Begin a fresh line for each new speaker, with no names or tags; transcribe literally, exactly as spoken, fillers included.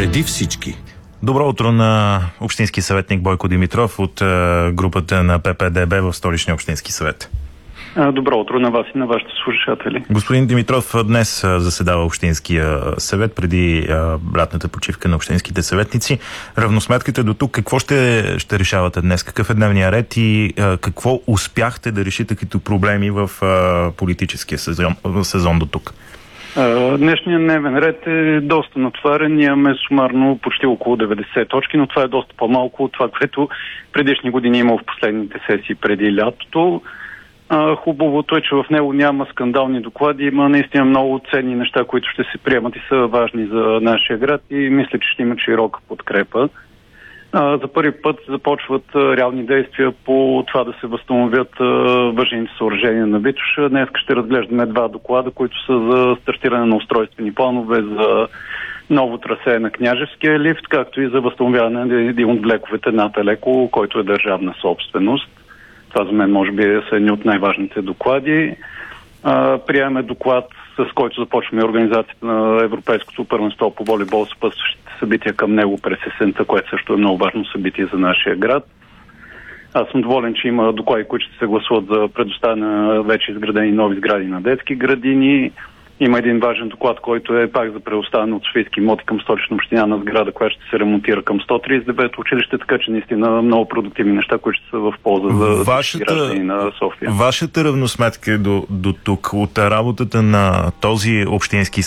Преди всички.
Добро утро на общински съветник Бойко Димитров от е, групата на Пе Пе Де Бе в Столичния общински съвет.
Добро утро на вас и на вашите слушатели.
Господин Димитров, днес заседава Общинския съвет преди лятната почивка на общинските съветници. Равносметката до тук, какво ще, ще решавате днес? Какъв е дневния ред и а, какво успяхте да решите като проблеми в а, политическия сезон, сезон до тук?
Днешният дневен ред е доста натоварен. Ние имаме сумарно почти около деветдесет точки, но това е доста по-малко от това, което предишни години имал в последните сесии преди лятото. Хубавото е, че в него няма скандални доклади, има наистина много ценни неща, които ще се приемат и са важни за нашия град и мисля, че ще имат широка подкрепа. За първи път започват реални действия по това да се възстановят важните съоръжения на Витоша. Днес ще разглеждаме два доклада, които са за стартиране на устройствени планове за ново трасе на Княжевския лифт, както и за възстановяване на един от влековете над Елеко, който е държавна собственост. Това за мен може би са едни от най-важните доклади. Приемаме доклад, с който започваме организацията на Европейското първенство по волейбол, съпътстващите събития към него през есента, което също е много важно събитие за нашия град. Аз съм доволен, че има доклади, които ще се гласуват за предоставяне на вече изградени нови сгради на детски градини. Има един важен доклад, който е пак за предоставяне от софийски имоти към Столична община на сграда, която ще се ремонтира към сто тридесет и девето училище, така че наистина много продуктивни неща, които ще са в полза за всички граждани на София.
Вашата равносметка до, до тук от работата на този общински